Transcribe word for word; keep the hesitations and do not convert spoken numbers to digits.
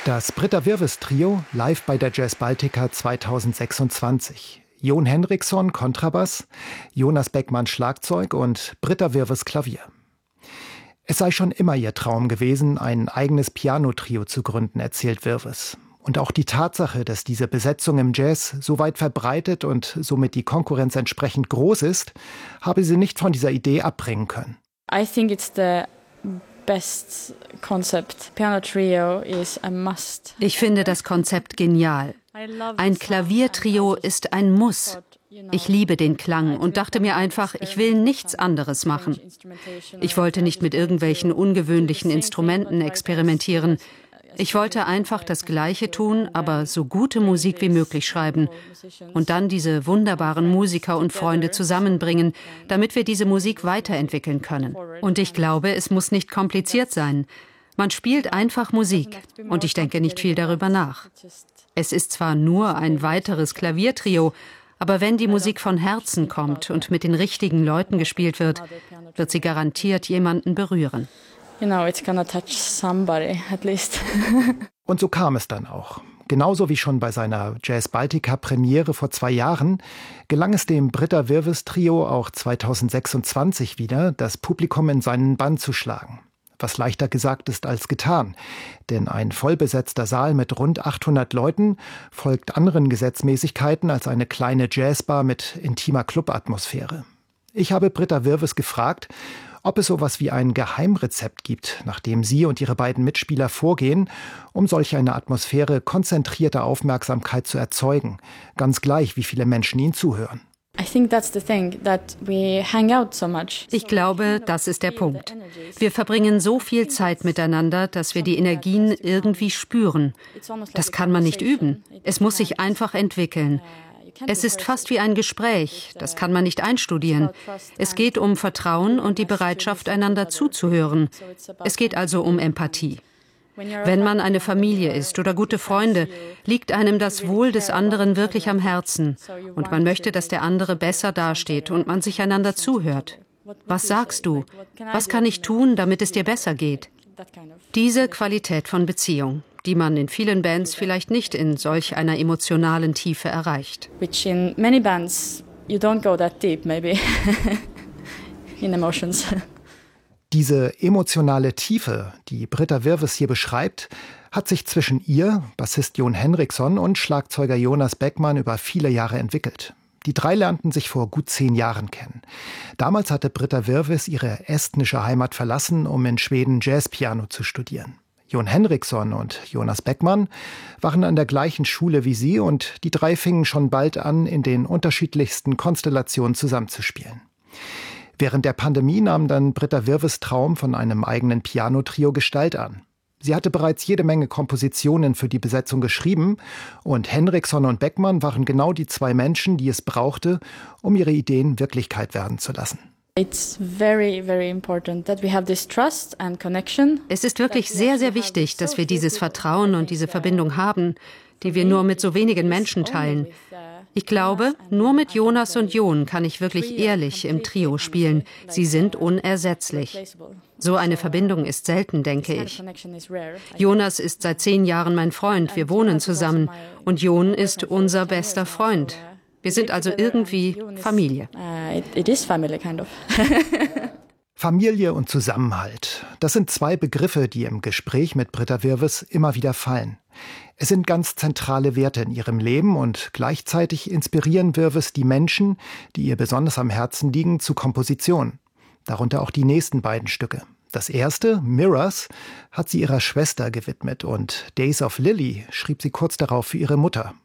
Das Britta Wirves Trio live bei der Jazz Baltica zweitausendsechsundzwanzig. Jon Henriksson Kontrabass, Jonas Beckmann Schlagzeug und Britta Wirves Klavier. Es sei schon immer ihr Traum gewesen, ein eigenes Piano-Trio zu gründen, erzählt Wirves. Und auch die Tatsache, dass diese Besetzung im Jazz so weit verbreitet und somit die Konkurrenz entsprechend groß ist, habe sie nicht von dieser Idee abbringen können. I think it's the best concept. Piano trio is a must. Ich finde das Konzept genial. Ein Klaviertrio ist ein Muss. Ich liebe den Klang und dachte mir einfach, ich will nichts anderes machen. Ich wollte nicht mit irgendwelchen ungewöhnlichen Instrumenten experimentieren. Ich wollte einfach das Gleiche tun, aber so gute Musik wie möglich schreiben und dann diese wunderbaren Musiker und Freunde zusammenbringen, damit wir diese Musik weiterentwickeln können. Und ich glaube, es muss nicht kompliziert sein. Man spielt einfach Musik und ich denke nicht viel darüber nach. Es ist zwar nur ein weiteres Klaviertrio, aber wenn die Musik von Herzen kommt und mit den richtigen Leuten gespielt wird, wird sie garantiert jemanden berühren. You know, it's gonna touch somebody, at least. Und so kam es dann auch. Genauso wie schon bei seiner Jazz Baltica Premiere vor zwei Jahren, gelang es dem Britta Wirves Trio auch zweitausendsechsundzwanzig wieder, das Publikum in seinen Bann zu schlagen. Was leichter gesagt ist als getan. Denn ein vollbesetzter Saal mit rund achthundert Leuten folgt anderen Gesetzmäßigkeiten als eine kleine Jazzbar mit intimer Clubatmosphäre. Ich habe Britta Wirves gefragt, ob es sowas wie ein Geheimrezept gibt, nach dem sie und ihre beiden Mitspieler vorgehen, um solch eine Atmosphäre konzentrierter Aufmerksamkeit zu erzeugen, ganz gleich, wie viele Menschen ihnen zuhören. Ich glaube, das ist der Punkt. Wir verbringen so viel Zeit miteinander, dass wir die Energien irgendwie spüren. Das kann man nicht üben. Es muss sich einfach entwickeln. Es ist fast wie ein Gespräch, das kann man nicht einstudieren. Es geht um Vertrauen und die Bereitschaft, einander zuzuhören. Es geht also um Empathie. Wenn man eine Familie ist oder gute Freunde, liegt einem das Wohl des anderen wirklich am Herzen. Und man möchte, dass der andere besser dasteht und man sich einander zuhört. Was sagst du? Was kann ich tun, damit es dir besser geht? Diese Qualität von Beziehung, die man in vielen Bands vielleicht nicht in solch einer emotionalen Tiefe erreicht. Which in many bands you don't go that deep, maybe in emotions. Diese emotionale Tiefe, die Britta Wirves hier beschreibt, hat sich zwischen ihr, Bassist Jon Henriksson und Schlagzeuger Jonas Beckmann über viele Jahre entwickelt. Die drei lernten sich vor gut zehn Jahren kennen. Damals hatte Britta Wirves ihre estnische Heimat verlassen, um in Schweden Jazzpiano zu studieren. Jon Henriksson und Jonas Beckmann waren an der gleichen Schule wie sie und die drei fingen schon bald an, in den unterschiedlichsten Konstellationen zusammenzuspielen. Während der Pandemie nahm dann Britta Wirves Traum von einem eigenen Piano-Trio Gestalt an. Sie hatte bereits jede Menge Kompositionen für die Besetzung geschrieben und Henriksson und Beckmann waren genau die zwei Menschen, die es brauchte, um ihre Ideen Wirklichkeit werden zu lassen. It's very, very important that we have this trust and connection. Es ist wirklich sehr, sehr wichtig, dass wir dieses Vertrauen und diese Verbindung haben, die wir nur mit so wenigen Menschen teilen. Ich glaube, nur mit Jonas und Jon kann ich wirklich ehrlich im Trio spielen. Sie sind unersetzlich. So eine Verbindung ist selten, denke ich. Jonas ist seit zehn Jahren mein Freund, wir wohnen zusammen. Und Jon ist unser bester Freund. Wir sind also irgendwie Familie. It is family, kind of. Familie und Zusammenhalt. Das sind zwei Begriffe, die im Gespräch mit Britta Wirves immer wieder fallen. Es sind ganz zentrale Werte in ihrem Leben und gleichzeitig inspirieren Wirves die Menschen, die ihr besonders am Herzen liegen, zu Komposition. Darunter auch die nächsten beiden Stücke. Das erste, Mirrors, hat sie ihrer Schwester gewidmet und Days of Lily schrieb sie kurz darauf für ihre Mutter.